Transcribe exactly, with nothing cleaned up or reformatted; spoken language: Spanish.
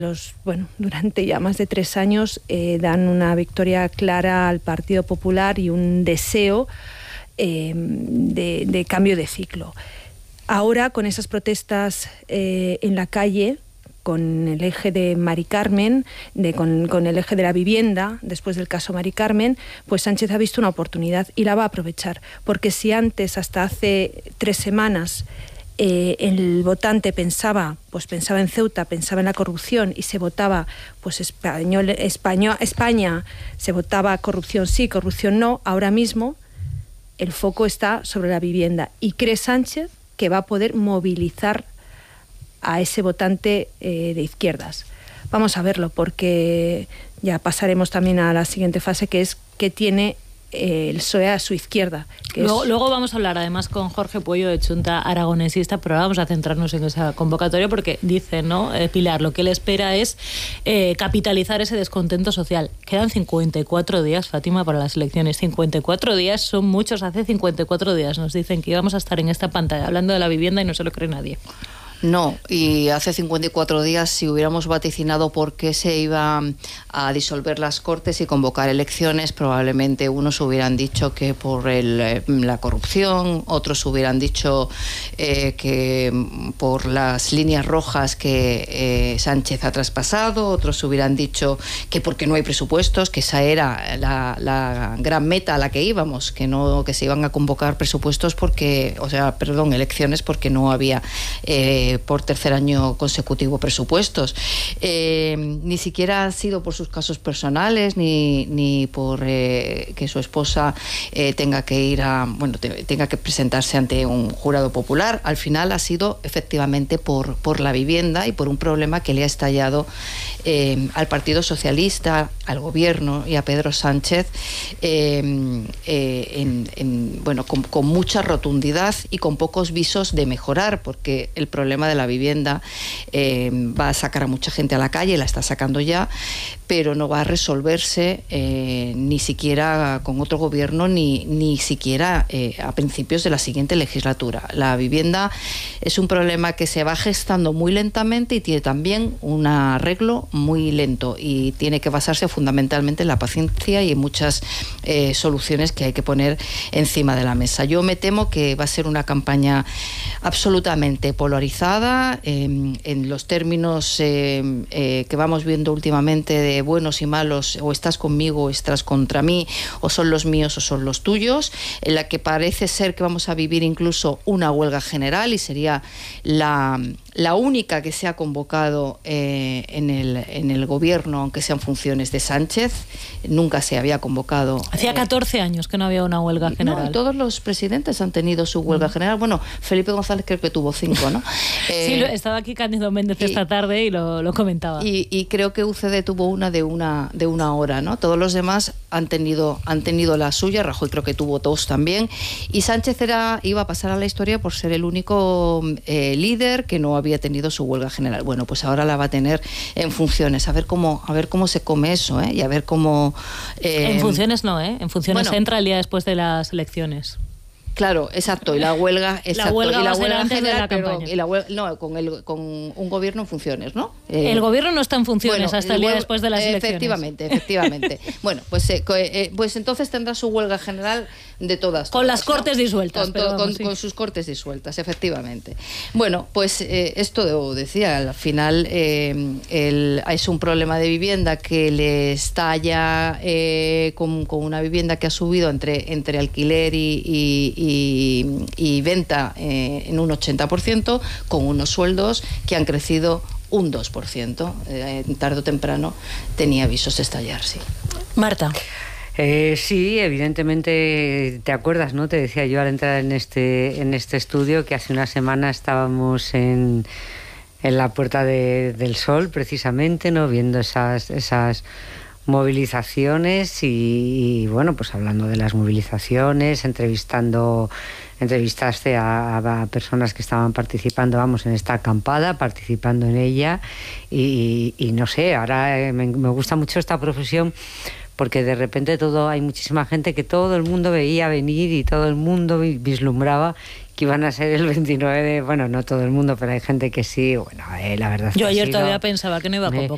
Los, bueno, durante ya más de tres años eh, dan una victoria clara al Partido Popular y un deseo eh, de, de cambio de ciclo. Ahora, con esas protestas eh, en la calle, con el eje de Mari Carmen, de, con, con el eje de la vivienda, después del caso Mari Carmen, pues Sánchez ha visto una oportunidad y la va a aprovechar. Porque si antes, hasta hace tres semanas, Eh, el votante pensaba, pues pensaba en Ceuta, pensaba en la corrupción y se votaba, pues español, español, España, se votaba corrupción sí, corrupción no, ahora mismo el foco está sobre la vivienda y cree Sánchez que va a poder movilizar a ese votante eh, de izquierdas. Vamos a verlo, porque ya pasaremos también a la siguiente fase, que es que tiene el P S O E a su izquierda. Que luego, es... luego vamos a hablar además con Jorge Puello de Chunta Aragonesista, pero ahora vamos a centrarnos en esa convocatoria porque dice, ¿no? Eh, Pilar, lo que él espera es eh, capitalizar ese descontento social. Quedan cincuenta y cuatro días, Fátima, para las elecciones. cincuenta y cuatro días son muchos. Hace cincuenta y cuatro días nos dicen que íbamos a estar en esta pantalla hablando de la vivienda y no se lo cree nadie. No, y hace cincuenta y cuatro días, si hubiéramos vaticinado por qué se iba a disolver las Cortes y convocar elecciones, probablemente unos hubieran dicho que por el, la corrupción, otros hubieran dicho eh, que por las líneas rojas que eh, Sánchez ha traspasado, otros hubieran dicho que porque no hay presupuestos, que esa era la, la gran meta a la que íbamos, que no que se iban a convocar presupuestos porque, o sea, perdón, elecciones porque no había eh, por tercer año consecutivo presupuestos. Eh, ni siquiera ha sido por sus casos personales, ni, ni por eh, que su esposa eh, tenga que ir a, bueno, te, tenga que presentarse ante un jurado popular. Al final ha sido efectivamente por, por la vivienda y por un problema que le ha estallado eh, al Partido Socialista, al Gobierno y a Pedro Sánchez eh, eh, en, en, bueno, con, con mucha rotundidad y con pocos visos de mejorar, porque el problema de la vivienda eh, va a sacar a mucha gente a la calle, la está sacando ya, pero no va a resolverse eh, ni siquiera con otro gobierno, ni, ni siquiera eh, a principios de la siguiente legislatura. La vivienda es un problema que se va gestando muy lentamente y tiene también un arreglo muy lento y tiene que basarse fundamentalmente en la paciencia y en muchas eh, soluciones que hay que poner encima de la mesa. Yo me temo que va a ser una campaña absolutamente polarizada, eh, en los términos eh, eh, que vamos viendo últimamente de buenos y malos, o estás conmigo o estás contra mí, o son los míos o son los tuyos, en la que parece ser que vamos a vivir incluso una huelga general y sería la, la única que se ha convocado eh, en, el, en el gobierno, aunque sean funciones de Sánchez. Nunca se había convocado. Hacía catorce eh, años que no había una huelga general. No, todos los presidentes han tenido su huelga mm. general. Bueno, Felipe González creo que tuvo cinco, ¿no? Eh, sí, estaba aquí Cándido Méndez y, esta tarde y lo, lo comentaba. Y, y creo que U C D tuvo una de una de una hora, ¿no? Todos los demás han tenido han tenido la suya. Rajoy creo que tuvo dos también. Y Sánchez era iba a pasar a la historia por ser el único eh, líder que no había tenido su huelga general. Bueno, pues ahora la va a tener en funciones. A ver cómo a ver cómo se come eso, ¿eh? Y a ver cómo. Eh, en funciones no, ¿eh? En funciones bueno, entra el día después de las elecciones. Claro, exacto, y la huelga, exacto, la huelga y la va a ser huelga antes general, de la pero, campaña. Y la huelga, no, con el con un gobierno en funciones, ¿no? Eh, el gobierno no está en funciones bueno, hasta el día huelga, después de las elecciones. Efectivamente, efectivamente. Bueno, pues eh, eh, pues entonces tendrá su huelga general de todas. Con todas, las cortes ¿no? disueltas. Con, pero vamos, con, sí. con sus cortes disueltas, efectivamente. Bueno, pues eh, esto decía, al final eh, el, es un problema de vivienda que le está ya eh, con, con una vivienda que ha subido entre, entre alquiler y, y, y, y venta eh, en un ochenta por ciento, con unos sueldos que han crecido un dos por ciento. Eh, tarde o temprano tenía avisos de estallar, sí. Marta. Eh, sí, evidentemente te acuerdas, ¿no? Te decía yo al entrar en este en este estudio que hace una semana estábamos en, en la Puerta de, del Sol, precisamente, ¿no? Viendo esas esas movilizaciones y, y bueno, pues hablando de las movilizaciones, entrevistando entrevistaste a, a personas que estaban participando, vamos, en esta acampada, participando en ella y, y, y no sé, ahora me, me gusta mucho esta profesión porque de repente todo hay muchísima gente que todo el mundo veía venir y todo el mundo vislumbraba que iban a ser el veintinueve de... Bueno, no todo el mundo, pero hay gente que sí. Bueno, eh, la verdad es que yo ayer sido, todavía pensaba que no iba a convocar